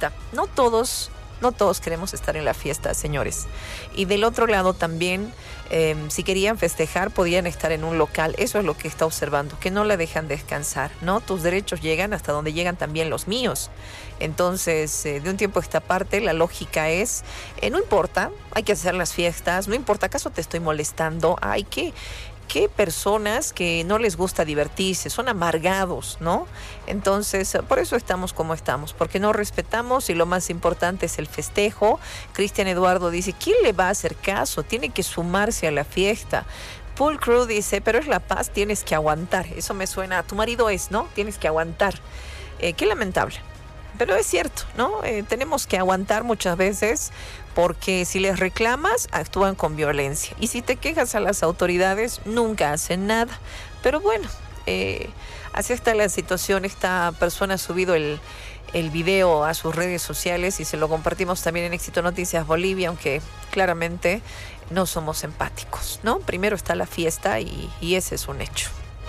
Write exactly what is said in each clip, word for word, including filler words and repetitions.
fiesta. No todos, no todos queremos estar en la fiesta, señores. Y del otro lado también, eh, si querían festejar, podían estar en un local. Eso es lo que está observando, que no la dejan descansar, ¿no? Tus derechos llegan hasta donde llegan también los míos. Entonces, eh, de un tiempo a esta parte, la lógica es, eh, no importa, hay que hacer las fiestas, no importa, ¿acaso te estoy molestando? Hay que... ¿Qué personas que no les gusta divertirse? Son amargados, ¿no? Entonces, por eso estamos como estamos, porque no respetamos y lo más importante es el festejo. Cristian Eduardo dice, ¿quién le va a hacer caso? Tiene que sumarse a la fiesta. Paul Crew dice, pero es La Paz, tienes que aguantar. Eso me suena, tu marido es, ¿no? Tienes que aguantar. Eh, qué lamentable. Pero es cierto, ¿no? Eh, tenemos que aguantar muchas veces porque si les reclamas, actúan con violencia. Y si te quejas a las autoridades, nunca hacen nada. Pero bueno, eh, así está la situación. Esta persona ha subido el, el video a sus redes sociales y se lo compartimos también en Éxito Noticias Bolivia, aunque claramente no somos empáticos, ¿no? Primero está la fiesta y, y ese es un hecho.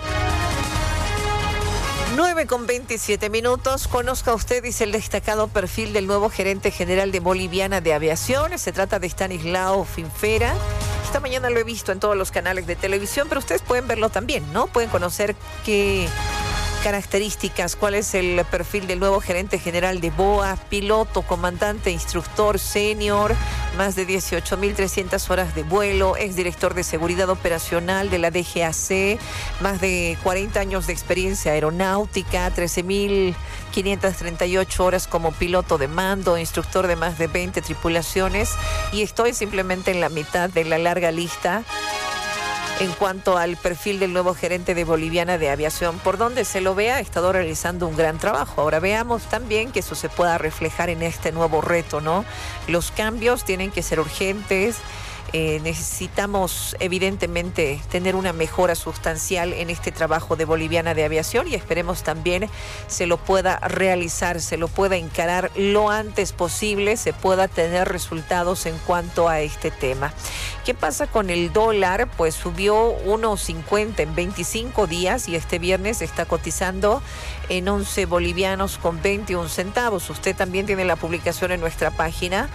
nueve con veintisiete minutos. Conozca usted, dice, el destacado perfil del nuevo gerente general de Boliviana de Aviación. Se trata de Stanislao Finfera. Esta mañana lo he visto en todos los canales de televisión, pero ustedes pueden verlo también, ¿no? Pueden conocer qué características, cuál es el perfil del nuevo gerente general de B O A, piloto, comandante, instructor, senior, más de dieciocho mil trescientas horas de vuelo, exdirector de seguridad operacional de la D G A C, más de cuarenta años de experiencia aeronáutica, trece mil quinientas treinta y ocho horas como piloto de mando, instructor de más de veinte tripulaciones, y estoy simplemente en la mitad de la larga lista en cuanto al perfil del nuevo gerente de Boliviana de Aviación. Por donde se lo vea, ha estado realizando un gran trabajo. Ahora veamos también que eso se pueda reflejar en este nuevo reto, ¿no? Los cambios tienen que ser urgentes. Eh, necesitamos evidentemente tener una mejora sustancial en este trabajo de Boliviana de Aviación y esperemos también se lo pueda realizar, se lo pueda encarar lo antes posible, se pueda tener resultados en cuanto a este tema. ¿Qué pasa con el dólar? Pues subió uno cincuenta en veinticinco días y este viernes está cotizando en once bolivianos con veintiún centavos. Usted también tiene la publicación en nuestra página.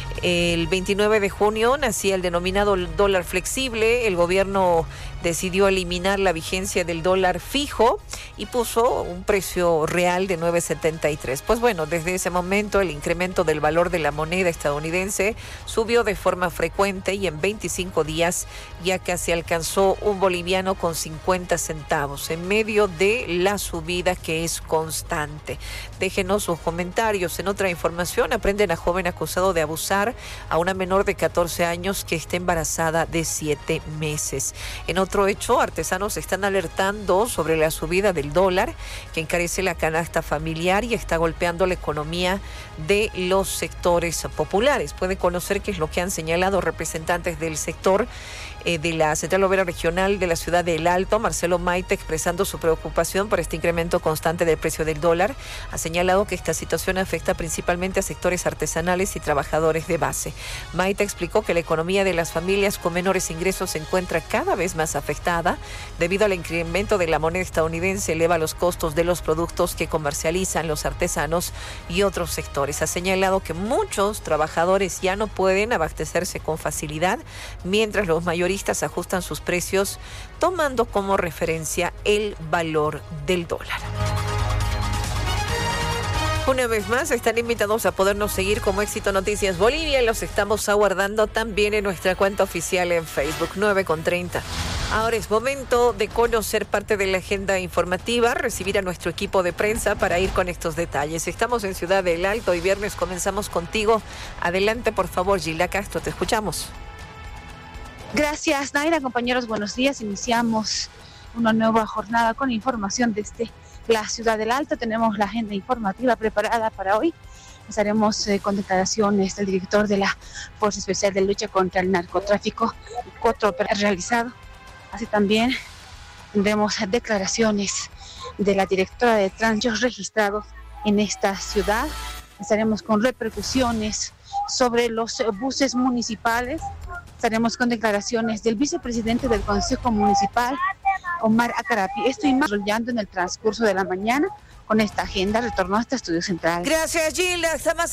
El veintinueve de junio nacía el denominado dólar flexible. El gobierno decidió eliminar la vigencia del dólar fijo y puso un precio real de nueve setenta y tres. Pues bueno, desde ese momento el incremento del valor de la moneda estadounidense subió de forma frecuente y en veinticinco días ya casi alcanzó un boliviano con cincuenta centavos en medio de la subida que es constante. Déjenos sus comentarios. En otra información, aprenden a joven acusado de abusar a una menor de catorce años que está embarazada de siete meses. En otro hecho, artesanos están alertando sobre la subida del dólar que encarece la canasta familiar y está golpeando la economía de los sectores populares. Puede conocer qué es lo que han señalado representantes del sector eh, de la Central Obrera Regional de la ciudad de El Alto. Marcelo Maite, expresando su preocupación por este incremento constante del precio del dólar, ha señalado que esta situación afecta principalmente a sectores artesanales y trabajadores de base. Maite explicó que la economía de las familias con menores ingresos se encuentra cada vez más afectada debido al incremento de la moneda estadounidense, eleva los costos de los productos que comercializan los artesanos y otros sectores. Ha señalado que muchos trabajadores ya no pueden abastecerse con facilidad, mientras los mayoristas ajustan sus precios tomando como referencia el valor del dólar. Una vez más, están invitados a podernos seguir como Éxito Noticias Bolivia y los estamos aguardando también en nuestra cuenta oficial en Facebook, nueve con treinta. Ahora es momento de conocer parte de la agenda informativa, recibir a nuestro equipo de prensa para ir con estos detalles. Estamos en Ciudad del Alto y viernes comenzamos contigo. Adelante, por favor, Gilda Castro, te escuchamos. Gracias, Naira. Compañeros, buenos días. Iniciamos una nueva jornada con información desde la Ciudad del Alto. Tenemos la agenda informativa preparada para hoy. Estaremos eh, con declaraciones del director de la Fuerza Especial de Lucha contra el Narcotráfico, cuatro operaciones realizado. Así también tendremos declaraciones de la directora de tránsito registrados en esta ciudad. Estaremos con repercusiones sobre los buses municipales. Estaremos con declaraciones del vicepresidente del Consejo Municipal, Omar Acarapi. Estoy más desarrollando en el transcurso de la mañana con esta agenda. Retorno a este estudio central. Gracias, Gilda. Hasta más.